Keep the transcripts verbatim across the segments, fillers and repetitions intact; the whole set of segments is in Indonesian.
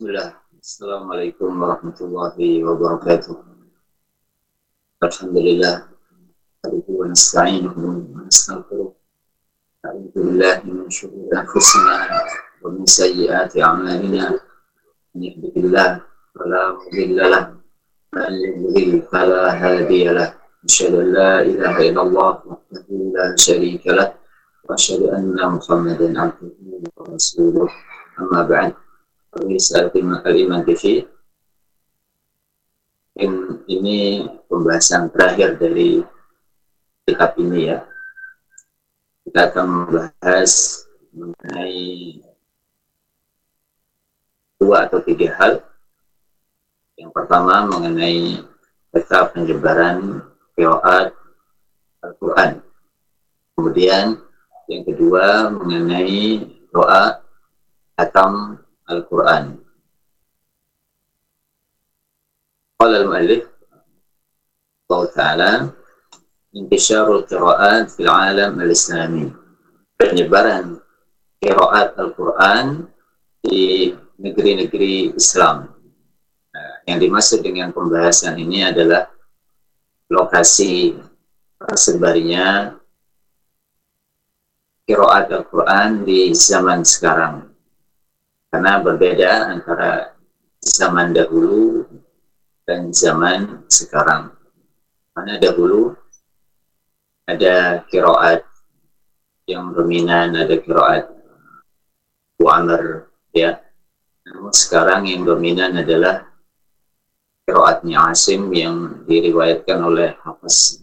Bismillah. Assalamualaikum warahmatullahi wabarakatuh. Alhamdulillah. Wa nasta'inuhu wa nastaghfiruh. A'udzu billahi min syururi anfusina wa min sayyiati a'malina. Man yahdihillahu fala mudilla lahu wa man yudlil fala hadiya lahu. Asyhadu an la ilaha illallah wahdahu la syarika lahu wa asyhadu anna Muhammadan 'abduhu wa rasuluh. Amma ba'd. Pemirsa Al-Iman T V, ini pembahasan terakhir dari kitab ini ya. Kita akan membahas mengenai dua atau tiga hal. Yang pertama mengenai peta penyebaran qiraat Al-Quran. Kemudian yang kedua mengenai doa khatam Al-Quran. Qala al-mu'allif Allah Ta'ala intisyarul qiraat fil alam al-islami, penyebaran qiraat Al-Quran di negeri-negeri Islam. Nah, yang dimaksud dengan pembahasan ini adalah lokasi tersebarnya qiraat Al-Quran di zaman sekarang. Karena berbeda antara zaman dahulu dan zaman sekarang. Karena dahulu ada qiraat yang dominan, ada qiraat Abu Amr, ya. Namun sekarang yang dominan adalah qiraatnya Asim yang diriwayatkan oleh Hafiz.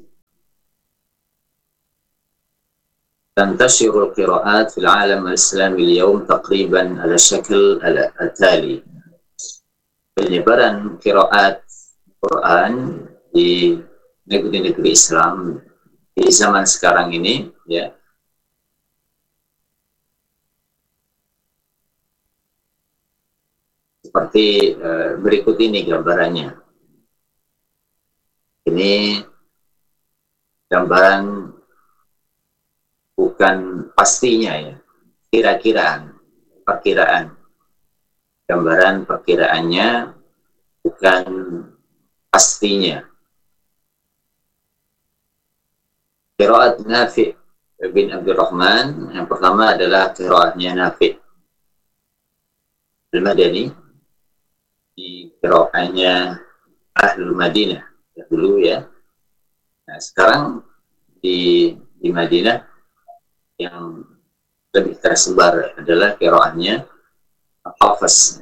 تنتشر القراءات في العالم الإسلامي اليوم تقريبا على الشكل التالي. Penyebaran qiraat Quran di negeri-negeri Islam di zaman sekarang ini ya seperti uh, berikut ini gambarannya. Ini gambaran bukan pastinya ya, kira-kiraan, perkiraan. Gambaran perkiraannya bukan pastinya. Qiraat Nafi' bin Abdurrahman, yang pertama adalah qiraatnya Nafi' Al-Madani, di qiraatnya Ahlul Madinah dahulu ya. Nah, sekarang di di Madinah yang lebih tersebar adalah qiraatnya Hafiz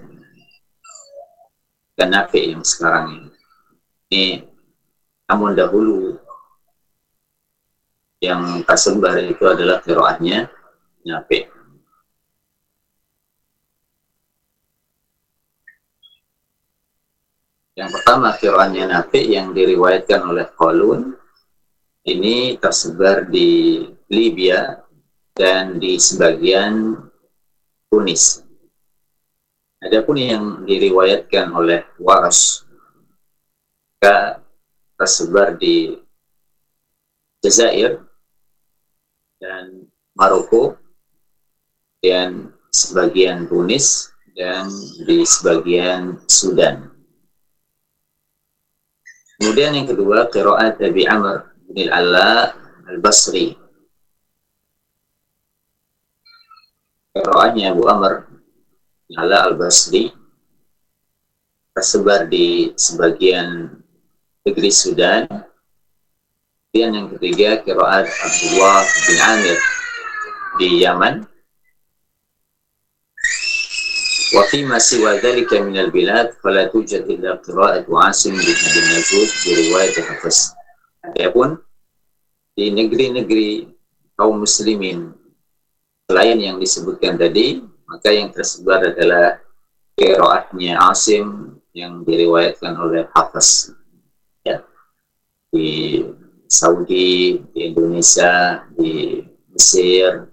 dan Nafi' yang sekarang ini. Ini namun dahulu yang tersebar itu adalah qiraatnya Nafi'. Yang pertama qiraatnya Nafi' yang diriwayatkan oleh Qalun, ini tersebar di Libya dan di sebagian Tunis. Adapun yang diriwayatkan oleh Warash tersebar di Jazair dan Maroko dan sebagian Tunis dan di sebagian Sudan. Kemudian yang kedua qiraat Abi Amr bin Al-Ala Al-Basri. Qiraatnya Abu Amr bin Al-Ala Al-Basri tersebar di sebagian negeri Sudan. Dan yang ketiga qiraat Abdullah bin Amir di Yaman. Wa fi ma siwa dhalika min al-bilad fala tujad illa qira'atu Asim bin Abi Najud bi riwayat Hafiz. Adapun di negeri-negeri kaum muslimin selain yang disebutkan tadi, maka yang tersebar adalah qiraatnya Asim yang diriwayatkan oleh Hafiz ya. Di Saudi, di Indonesia, di Mesir,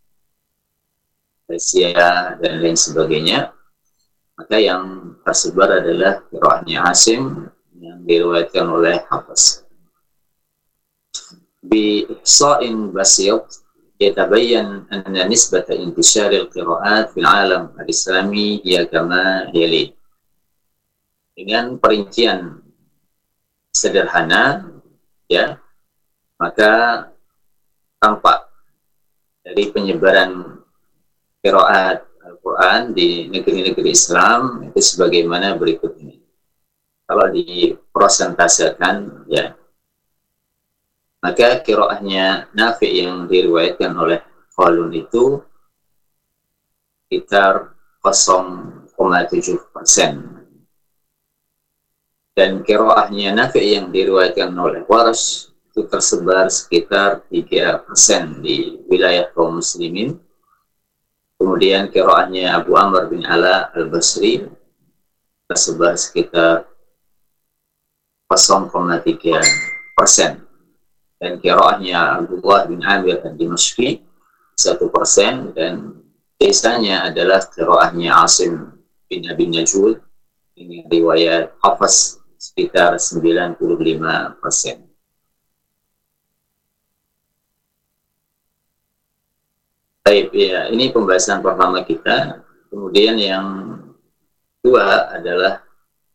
Malaysia dan lain sebagainya. Maka yang tersebar adalah qiraatnya Asim yang diriwayatkan oleh Hafiz. Bi ihsa'in basit يتبين أن نسبة انتشار القراءات في العالم الإسلامي هي كما يلي. dengan perincian sederhana, ya, maka tampak dari penyebaran qiraat Al-Quran di negeri-negeri Islam itu sebagaimana berikut ini. Kalau diprosentasekan, ya, maka qiraatnya Nafi' yang diriwayatkan oleh Qalun itu sekitar nol koma tujuh persen. Dan qiraatnya Nafi' yang diriwayatkan oleh Warsh itu tersebar sekitar tiga persen di wilayah kaum muslimin. Kemudian qiraatnya Abu Amr bin Ala al-Basri tersebar sekitar nol koma tiga persen. Dan qiraatnya Abdullah bin Amir ad-Dimashqi satu persen, dan sisanya adalah qiraatnya Asim bin Abi Najud ini riwayat Hafs sekitar sembilan puluh lima persen. Baik, ya, ini pembahasan pertama kita. Kemudian yang kedua adalah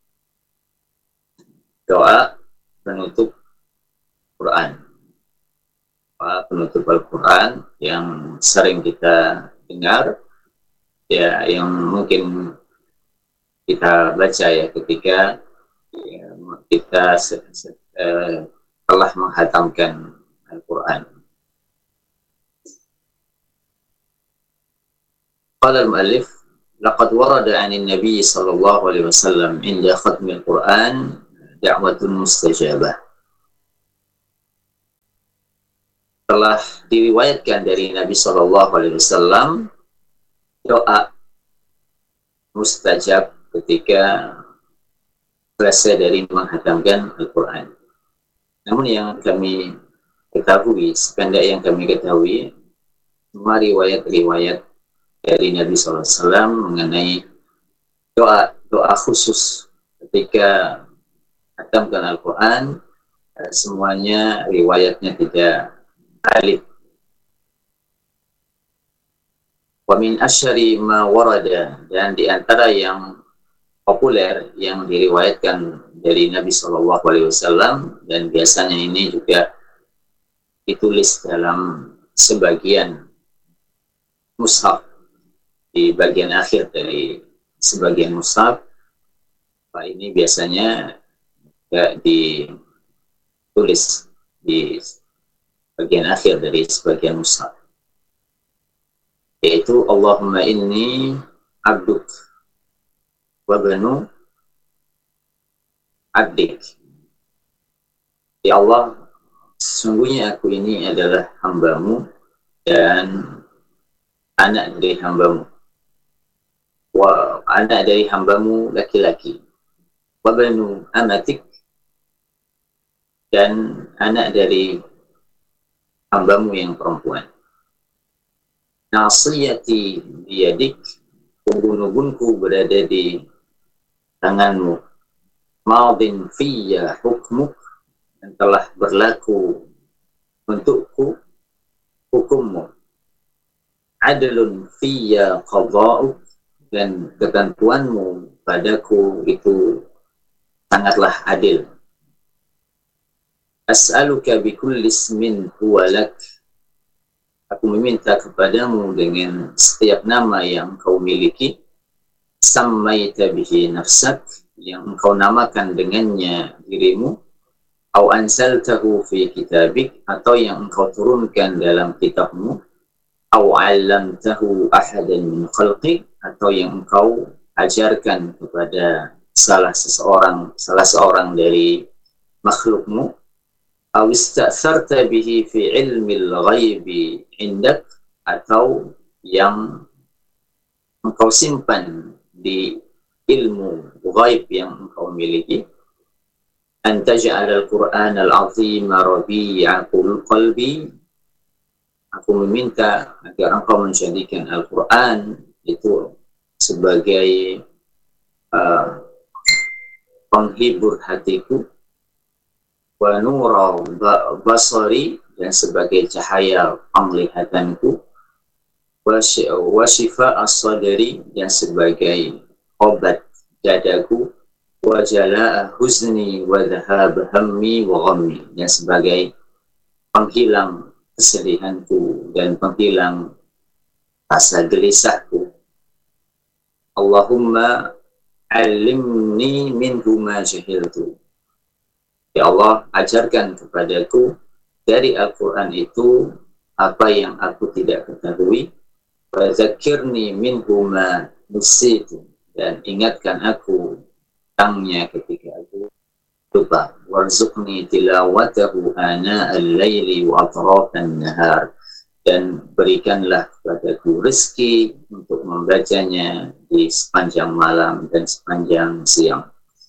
doa penutup Quran. Doa penutup Al-Quran yang sering kita dengar, ya, yang mungkin kita baca ya ketika ya, kita se se uh, telah menghatamkan Al-Quran. Qala al-mu'allif laqad warada 'an an-nabiy sallallahu alaihi wasallam 'inda khatmi al-Qur'an da'watun mustajabah. Telah diriwayatkan dari Nabi sallallahu alaihi wasallam doa mustajab ketika selesai dari menghatamkan Al-Quran. Namun yang kami ketahui, sependek yang kami ketahui, semua riwayat-riwayat dari Nabi shallallahu alaihi wasallam mengenai doa doa khusus ketika hatamkan Al-Quran, semuanya riwayatnya tidak valid. Wa min asyari ma warada, dan di antara yang populer yang diriwayatkan dari Nabi shallallahu alaihi wasallam, dan biasanya ini juga ditulis dalam sebagian mushaf, di bagian akhir dari sebagian mushaf, Pak, ini biasanya ya, ditulis di bagian akhir dari sebagian mushaf, yaitu Allahumma inni abduk wa banu abdik. Ya Allah, sesungguhnya aku ini adalah hambamu dan anak dari hambamu. Wa anak dari hambamu laki-laki. Wa banu amatik, dan anak dari hambamu yang perempuan. Nasiyati biyadik, ubun-ubunku berada di tanganmu. Madin fiyya hukmuk, dan telah berlaku untukku hukummu. Adlun fiyya qada'uk, dan ketentuanmu padaku itu sangatlah adil. As'aluka bikulli ismin huwa lak, aku meminta kepadamu dengan setiap nama yang kau miliki. Sammaita bihi nafsak, yang engkau namakan dengannya dirimu. Au ansaltahu fi kitabik, atau yang engkau turunkan dalam kitabmu. Au 'allamtahu ahadan min khalqik, atau yang engkau ajarkan kepada salah seseorang salah seorang dari makhlukmu. Au ista'tharta bihi fi ilmil ghaibi indak, atau yang engkau simpan di ilmu ghaib yang engkau miliki. An taj'al al-Qur'an al-'azima rabi'a qalbi, aku meminta agar engkau menjadikan Al-Quran itu sebagai uh, penghibur hatiku, wa nura basari, dan sebagai cahaya penglihatanku, wa shifa as-sadri, dan sebagai obat dadaku, wa jalaa huzni wa dhahab hammi wa ghammi, yang sebagai penghilang kesedihanku dan penghilang rasa gelisahku. Allahumma alimni minhu ma jahiltu. Ya Allah, ajarkan kepadaku dari Al-Quran itu apa yang aku tidak ketahui. Wa zakirni minhu ma nusitu, dan ingatkan aku tentangnya ketika aku lupa. Warzuqni tilawatahu ana al-laili wa atrafan nahar, dan berikanlah kepadaku rezeki untuk membacanya di sepanjang malam dan sepanjang siang.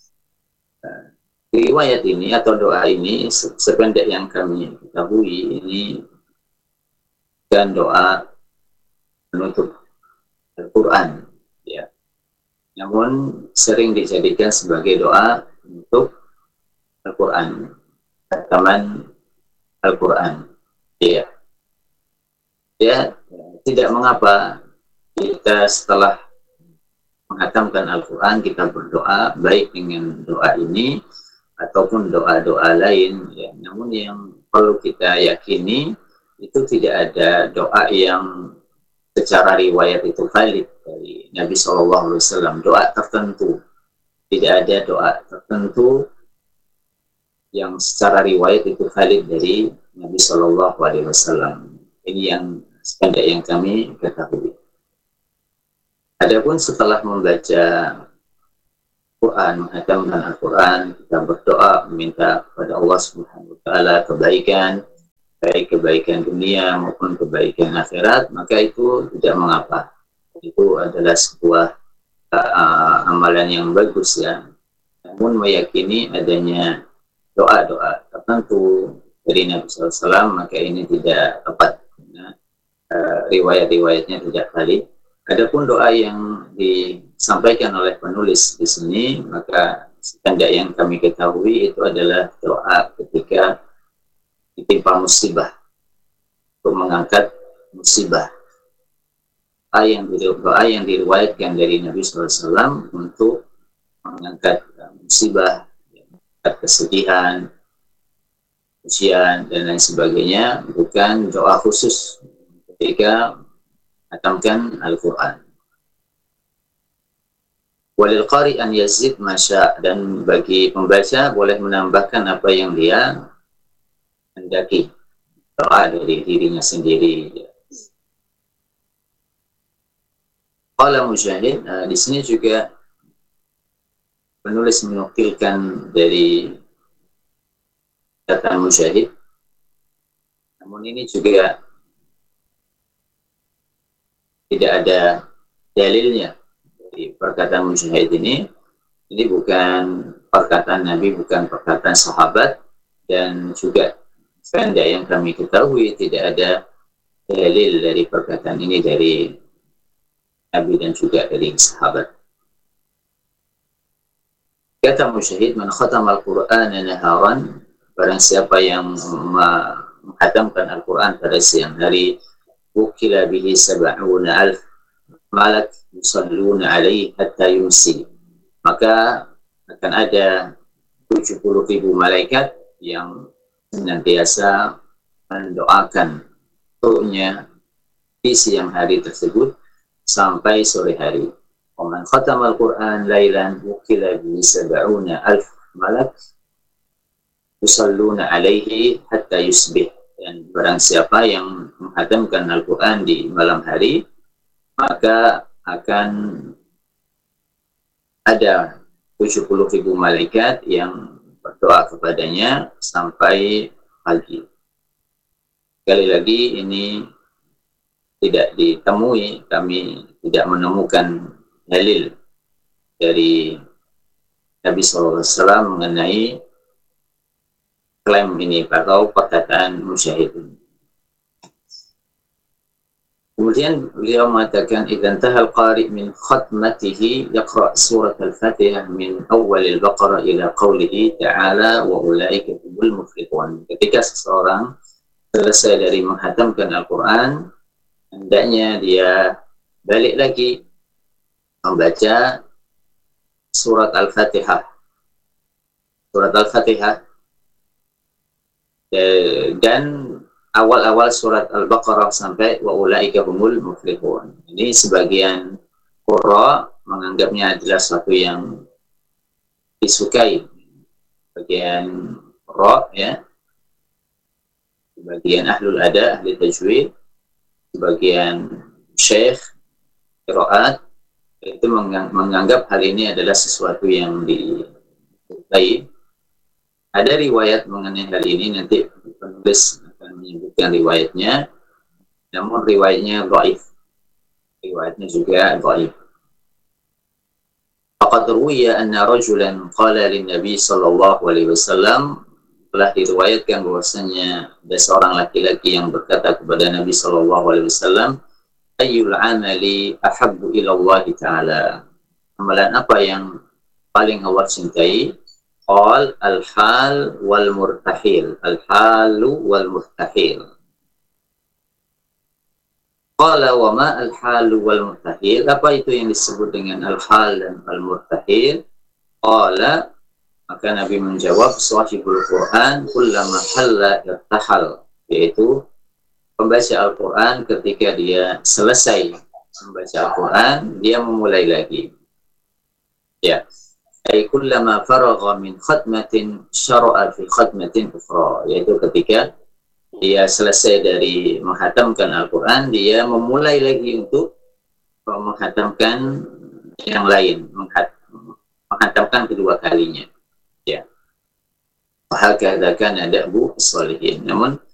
Riwayat ini atau doa ini, sependek yang kami ketahui, ini dan doa penutup Al-Quran, ya. Namun sering dijadikan sebagai doa untuk Al-Quran, khataman Al-Quran, ya. Ya, tidak mengapa kita setelah menghatamkan Al-Quran kita berdoa baik dengan doa ini ataupun doa-doa lain, ya. Namun yang perlu kita yakini itu tidak ada doa yang secara riwayat itu valid dari Nabi shallallahu alaihi wasallam, doa tertentu. Tidak ada doa tertentu yang secara riwayat itu valid dari Nabi shallallahu alaihi wasallam. Ini yang sependek yang kami ketahui. Adapun setelah membaca Quran, menghatamkan Al-Quran, kita berdoa meminta kepada Allah Subhanahu wa taala kebaikan, baik kebaikan dunia maupun kebaikan akhirat, maka itu tidak mengapa. Itu adalah sebuah uh, amalan yang bagus, ya. Namun meyakini adanya doa-doa tertentu dari Nabi shallallahu alaihi wasallam, maka ini tidak tepat. Nah, uh, riwayat-riwayatnya tidak valid. Adapun doa yang disampaikan oleh penulis di sini, maka sependek yang kami ketahui itu adalah doa ketika ditimpa musibah, untuk mengangkat musibah. Doa yang, doa yang diriwayatkan dari Nabi shallallahu alaihi wasallam untuk mengangkat musibah, mengangkat kesedihan, ujian, dan lain sebagainya, bukan doa khusus ketika menghatamkan Al-Quran. Walil qari an yazid masya, dan bagi pembaca boleh menambahkan apa yang dia hendaki, doa dari dirinya sendiri. Qala Mujahid, uh, di sini juga penulis menukilkan dari kata Mujahid, namun ini juga tidak ada dalilnya dari perkataan Mujahid ini. Ini bukan perkataan Nabi, bukan perkataan sahabat, dan juga sependek yang kami ketahui tidak ada dalil dari perkataan ini dari Nabi dan juga dari sahabat. Kata Mujahid, man khatama al-Qur'ana naharan, barang siapa yang menghatamkan Al-Quran pada siang hari, wukila bihi sab'una alf malak yusalluna alaihi hatta yumsi, maka akan ada tujuh puluh ribu malaikat yang senantiasa mendoakan untuknya di siang hari tersebut sampai sore hari. Wa man khatama al-Quran lailan wukila bihi sab'una alf malak yusalluna alaihi hatta yusbih, dan barang siapa yang menghatamkan Al-Quran di malam hari, maka akan ada tujuh puluh ribu malaikat yang berdoa kepadanya sampai pagi. Sekali lagi, ini tidak ditemui, kami tidak menemukan dalil dari Nabi shallallahu alaihi wasallam mengenai klaim ini atau perkataan Mujahid. Kemudian beliau mengatakan, idzan tahal qari min khatmatihi yaqra surat al-Fatihah min awal al-Baqarah ila qawlihi ta'ala wa ulaika humul muflihun. Ketika seseorang selesai dari menghatamkan Al-Quran, hendaknya dia balik lagi membaca surat Al-Fatihah surat Al-Fatihah, dan awal-awal surat Al-Baqarah sampai wa ulaika humul muflihun. Ini sebagian qurra menganggapnya adalah sesuatu yang disukai. Bagian qurra ya, sebagian ahlul ada, ahli tajwid, sebagian syekh qiraat itu menganggap hal ini adalah sesuatu yang disukai. Ada riwayat mengenai hal ini, nanti penulis akan menyebutkan riwayatnya, namun riwayatnya dhaif. Riwayatnya juga dhaif. Faqad ruwiya anna rajulan qala lin Nabi sallallahu alaihi wasallam, telah diriwayatkan bahwasanya ada seorang laki-laki yang berkata kepada Nabi sallallahu alaihi wasallam, ayyul amali ahabbu ila Allah taala. Amalan apa yang paling Allah cintai? Qal al-hal wal murtahil. Al-halu wal murtahil. Qala wa ma al-halu wal murtahil? Apa itu yang disebut dengan al-hal dan al-murtahil? Qala, maka Nabi menjawab, sahibul Quran kullama halla irtahal, yaitu pembaca Al-Quran ketika dia selesai membaca Al-Quran, dia memulai lagi. Ya. Ay kullama faragha min khatmatin syara'a fi khatmatin ukhra, yaitu ketika dia selesai dari menghatamkan Al-Quran, dia memulai lagi untuk menghatamkan yang lain, menghatamkan kedua kalinya. Ya. Hakadha kana da'bu shalihin. Namun